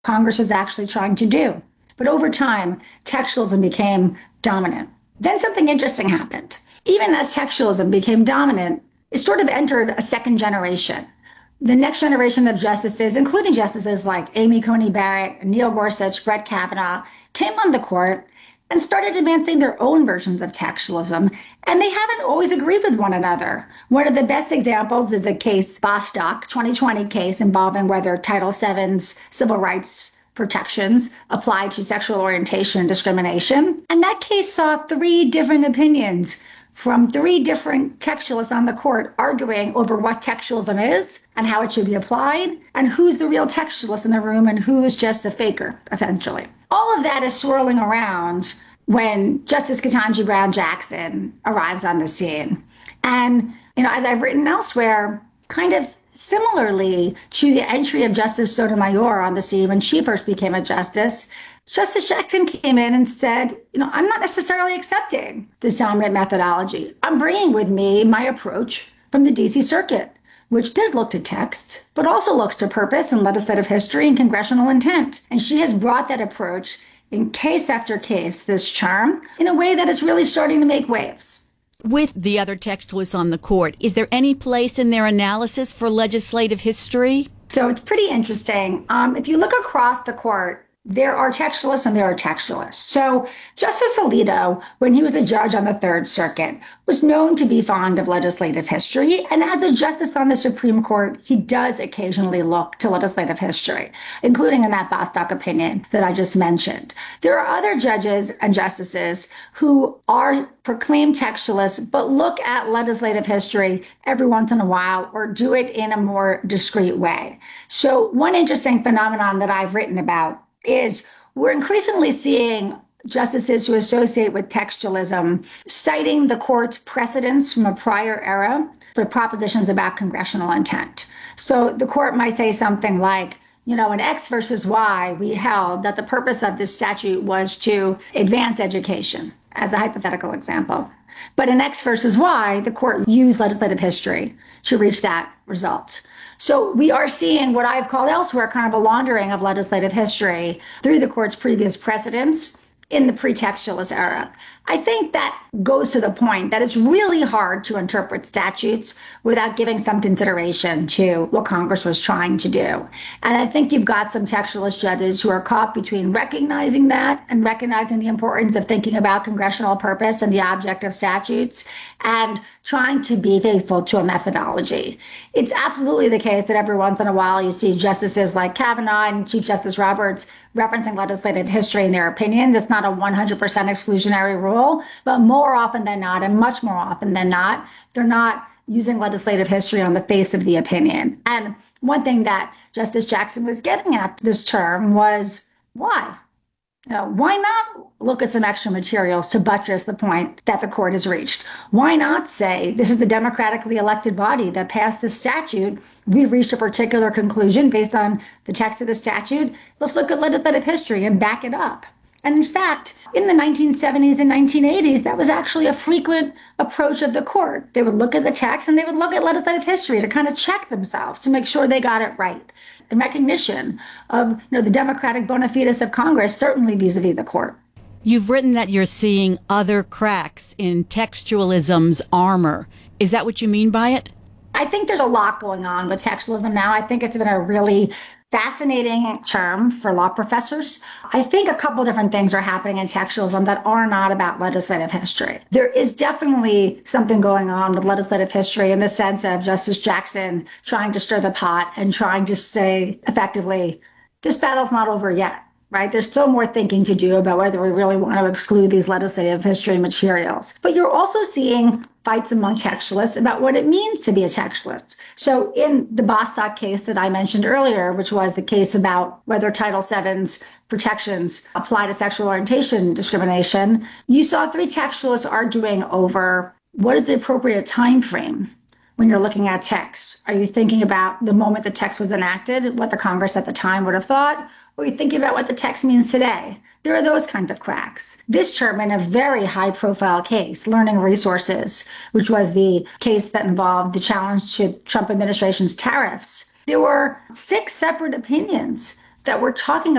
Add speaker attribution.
Speaker 1: Congress was actually trying to do. But over time, textualism became dominant. Then something interesting happened. Even as textualism became dominant, it sort of entered a second generation. The next generation of justices, including justices like Amy Coney Barrett, Neil Gorsuch, Brett Kavanaugh, came on the court and started advancing their own versions of textualism, and they haven't always agreed with one another. One of the best examples is a case, Bostock, 2020 case involving whether Title VII's civil rights protections apply to sexual orientation and discrimination. And that case saw three different opinions from three different textualists on the court arguing over what textualism is and how it should be applied, and who's the real textualist in the room and who is just a faker, essentially. All of that is swirling around when Justice Ketanji Brown Jackson arrives on the scene. And, as I've written elsewhere, kind of similarly to the entry of Justice Sotomayor on the scene when she first became a justice, Justice Jackson came in and said, I'm not necessarily accepting this dominant methodology. I'm bringing with me my approach from the DC Circuit, which did look to text, but also looks to purpose and legislative history and congressional intent. And she has brought that approach in case after case this term in a way that is really starting to make waves.
Speaker 2: With the other textualists on the court, is there any place in their analysis for legislative history?
Speaker 1: So it's pretty interesting. If you look across the court, there are textualists and there are textualists. So Justice Alito, when he was a judge on the Third Circuit, was known to be fond of legislative history. And as a justice on the Supreme Court, he does occasionally look to legislative history, including in that Bostock opinion that I just mentioned. There are other judges and justices who are proclaimed textualists, but look at legislative history every once in a while or do it in a more discreet way. So one interesting phenomenon that I've written about is we're increasingly seeing justices who associate with textualism citing the court's precedents from a prior era for propositions about congressional intent. So the court might say something like, in X versus Y, we held that the purpose of this statute was to advance education, as a hypothetical example. But in X versus Y, the court used legislative history to reach that result. So we are seeing what I've called elsewhere kind of a laundering of legislative history through the court's previous precedents in the pretextualist era. I think that goes to the point that it's really hard to interpret statutes without giving some consideration to what Congress was trying to do. And I think you've got some textualist judges who are caught between recognizing that and recognizing the importance of thinking about congressional purpose and the object of statutes and trying to be faithful to a methodology. It's absolutely the case that every once in a while you see justices like Kavanaugh and Chief Justice Roberts referencing legislative history in their opinions. It's not a 100% exclusionary rule, but more often than not, and much more often than not, they're not using legislative history on the face of the opinion. And one thing that Justice Jackson was getting at this term was why? Why not look at some extra materials to buttress the point that the court has reached? Why not say this is the democratically elected body that passed this statute? We've reached a particular conclusion based on the text of the statute. Let's look at legislative history and back it up. And in fact, in the 1970s and 1980s, that was actually a frequent approach of the court. They would look at the text and they would look at legislative history to kind of check themselves to make sure they got it right. In recognition of the democratic bona fides of Congress, certainly vis-a-vis the court.
Speaker 2: You've written that you're seeing other cracks in textualism's armor. Is that what you mean by it?
Speaker 1: I think there's a lot going on with textualism now. I think it's been a really fascinating term for law professors. I think a couple different things are happening in textualism that are not about legislative history. There is definitely something going on with legislative history in the sense of Justice Jackson trying to stir the pot and trying to say effectively, this battle's not over yet. Right? There's still more thinking to do about whether we really want to exclude these legislative history materials. But you're also seeing fights among textualists about what it means to be a textualist. So in the Bostock case that I mentioned earlier, which was the case about whether Title VII's protections apply to sexual orientation discrimination, you saw three textualists arguing over what is the appropriate time frame when you're looking at text. Are you thinking about the moment the text was enacted, what the Congress at the time would have thought? Or are you thinking about what the text means today? There are those kinds of cracks. This term, in a very high-profile case, Learning Resources, which was the case that involved the challenge to Trump administration's tariffs, there were 6 separate opinions that we're talking